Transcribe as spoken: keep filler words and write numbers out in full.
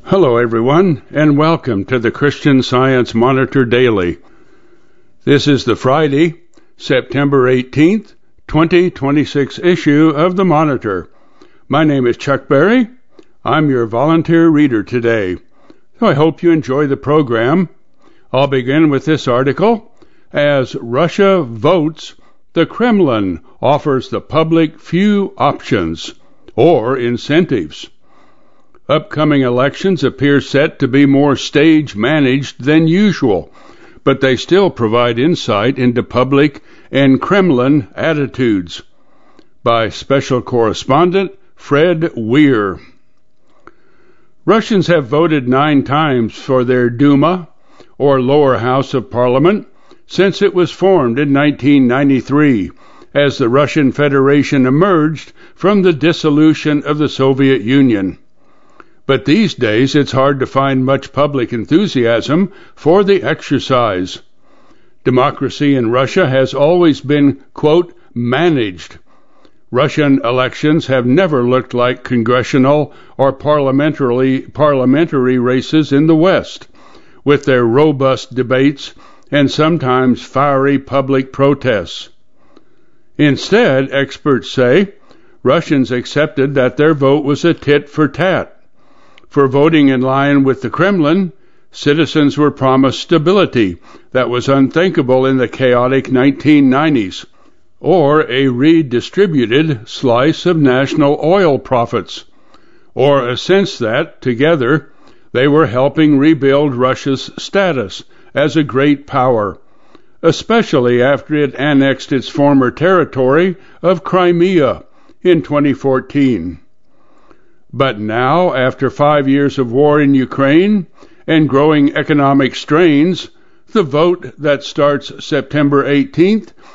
Hello, everyone, and welcome to the Christian Science Monitor Daily. This is the Friday, September eighteenth, twenty twenty-six issue of the Monitor. My name is Chuck Berry. I'm your volunteer reader today. So I hope you enjoy the program. I'll begin with this article. As Russia votes, the Kremlin offers the public few options or incentives. Upcoming elections appear set to be more stage-managed than usual, but they still provide insight into public and Kremlin attitudes. By Special Correspondent Fred Weir. Russians have voted nine times for their Duma, or lower house of parliament, since it was formed in nineteen ninety-three, as the Russian Federation emerged from the dissolution of the Soviet Union. But these days it's hard to find much public enthusiasm for the exercise. Democracy in Russia has always been, quote, managed. Russian elections have never looked like congressional or parliamentary, parliamentary races in the West, with their robust debates and sometimes fiery public protests. Instead, experts say, Russians accepted that their vote was a tit for tat. For voting in line with the Kremlin, citizens were promised stability that was unthinkable in the chaotic nineteen nineties, or a redistributed slice of national oil profits, or a sense that, together, they were helping rebuild Russia's status as a great power, especially after it annexed its former territory of Crimea in twenty fourteen. But now, after five years of war in Ukraine and growing economic strains, the vote that starts September eighteenth